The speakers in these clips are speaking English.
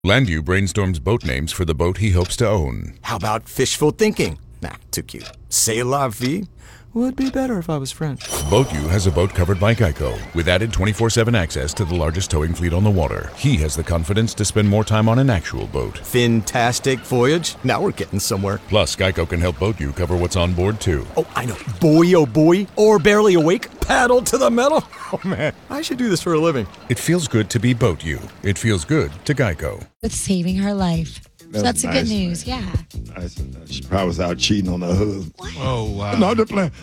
Landau brainstorms boat names for the boat he hopes to own. How about fishful thinking? Nah, too cute. C'est la vie? Would be better if I was French. BoatU has a boat covered by Geico, with added 24/7 access to the largest towing fleet on the water. He has the confidence to spend more time on an actual boat. Fantastic voyage. Now we're getting somewhere. Plus, Geico can help BoatU cover what's on board, too. Oh, I know. Boy, oh boy. Or barely awake. Paddle to the metal. Oh, man. I should do this for a living. It feels good to be BoatU. It feels good to Geico. With saving her life. So that's nice, the good news, man. yeah. Nice. She probably was out cheating on her husband. Oh, wow. No, I'm just playing.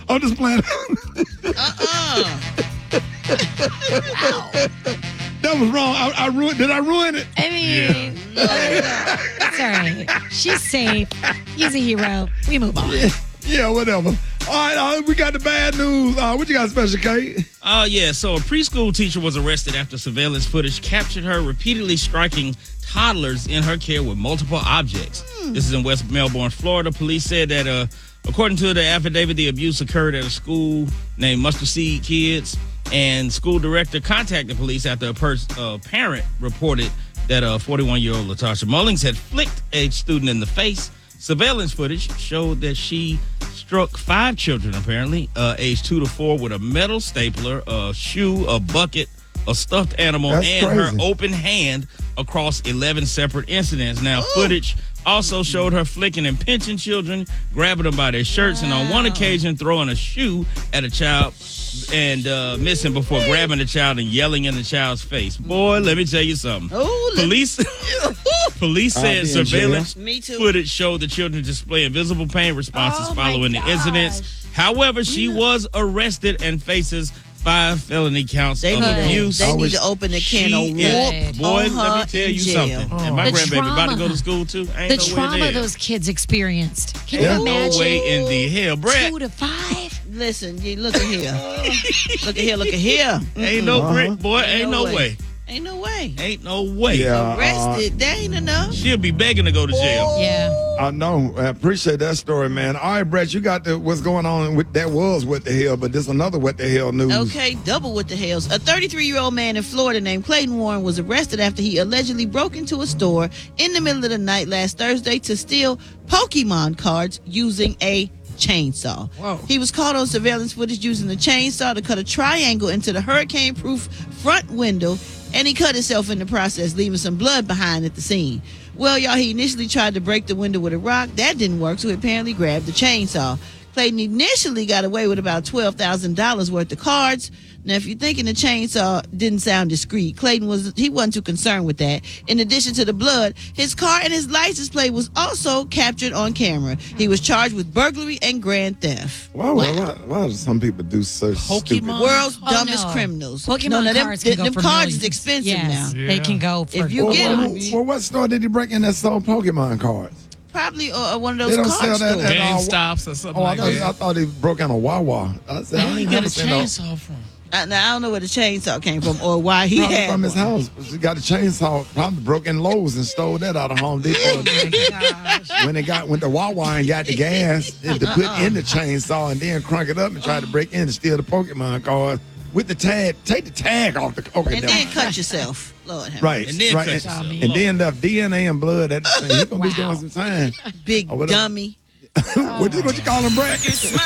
That was wrong. I ruined. Did I ruin it? I mean, it's all right. She's safe. He's a hero. We move on. Yeah, whatever. All right, we got the bad news. What you got, Special K? Yeah, so a preschool teacher was arrested after surveillance footage captured her repeatedly striking toddlers in her care with multiple objects. This is in West Melbourne, Florida. Police said that, according to the affidavit, the abuse occurred at a school named Mustard Seed Kids, and school director contacted police after a parent reported that 41-year-old Latasha Mullings had flicked a student in the face. Surveillance footage showed that she struck 5 children, apparently, aged 2 to 4, with a metal stapler, a shoe, a bucket, a stuffed animal, That's and crazy. her open hand across 11 separate incidents. Now, footage also showed her flicking and pinching children, grabbing them by their shirts, and on one occasion throwing a shoe at a child and missing before grabbing the child and yelling in the child's face. Boy, let me tell you something. Police said surveillance footage showed the children displaying visible pain responses following the incidents. However, she was arrested and faces 5 felony counts of abuse. They need to open a can of whoop. Boy, let me tell you something. And my grandbaby about to go to school too. Ain't The no way trauma there. those kids experienced. Can Ain't you imagine? no way in the hell, Brett. 2 to 5? Listen, look at here. Look at here. Ain't no Brick, boy. Ain't no way. Ain't no way. Ain't no way. Yeah. Arrested. That ain't enough. She'll be begging to go to jail. Yeah. I know. I appreciate that story, man. All right, Brett, you got what's going on with that was what the hell, but there's another what the hell news. Okay, double what the hells. A 33-year-old man in Florida named Clayton Warren was arrested after he allegedly broke into a store in the middle of the night last Thursday to steal Pokemon cards using a chainsaw. Whoa. He was caught on surveillance footage using the chainsaw to cut a triangle into the hurricane-proof front window, and he cut himself in the process, leaving some blood behind at the scene. Well, y'all, he initially tried to break the window with a rock. That didn't work, so he apparently grabbed the chainsaw. Clayton initially got away with about $12,000 worth of cards. Now, if you're thinking the chainsaw didn't sound discreet, Clayton wasn't too concerned with that. In addition to the blood, his car and his license plate was also captured on camera. He was charged with burglary and grand theft. Why do some people do such stupid? World's Oh, dumbest no. criminals. Pokemon cards can go them for cards millions. is expensive Yes, now. they can go for If you get them, Well, what store did he break in that sold Pokemon cards? probably one of They those don't card sell that stores. at all. GameStops or something Oh, like I that. thought he broke in a Wawa. I said, I Where you ain't get a never seen no. chainsaw from? Now, I don't know where the chainsaw came from or why he Probably had from his one. house. He got a chainsaw, probably broke in Lowe's and stole that out of Home Depot. went to Wawa and got the gas to put in the chainsaw and then crunk it up and try to break in and steal the Pokemon cards with the tag. Take the tag off the And then cut yourself. Lord have Right, And then right. cut yourself. And then left DNA and blood at the thing. He gonna be doing some time. mercy. Big what dummy. what you call him, Brett?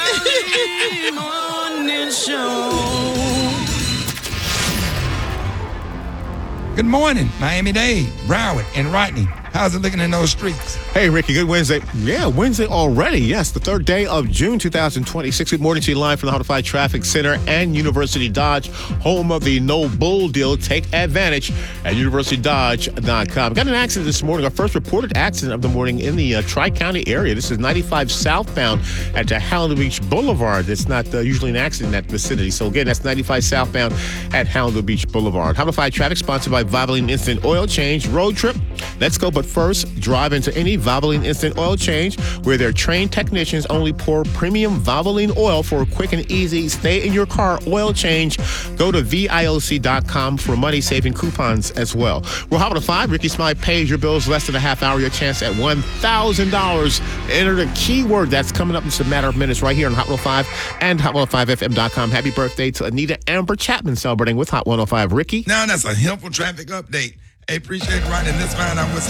Good morning, Miami-Dade, Broward, and Rodney. How's it looking in those streets? Hey, Ricky, good Wednesday. Yeah, Wednesday already. Yes, the third day of June 2026. Good morning to you live from the Hot Traffic Center and University Dodge, home of the No Bull deal. Take advantage at universitydodge.com. Got an accident this morning, our first reported accident of the morning in the Tri-County area. This is 95 southbound at Hallandale Beach Boulevard. It's not usually an accident in that vicinity. So again, that's 95 southbound at Hallandale Beach Boulevard. Hot Traffic sponsored by Valvoline Instant Oil Change. Road trip. Let's go. But first, drive into any Valvoline Instant Oil Change where their trained technicians only pour premium Valvoline oil for a quick and easy stay-in-your-car oil change. Go to VIOC.com for money-saving coupons as well. We're Hot 105. Ricky Smiley pays your bills less than a half hour. Your chance at $1,000. Enter the keyword that's coming up in just a matter of minutes right here on Hot 105 and Hot105FM.com. Happy birthday to Anita Amber Chapman celebrating with Hot 105. Ricky? Now that's a helpful traffic update. Hey, appreciate it, Rodney. Let's find out what's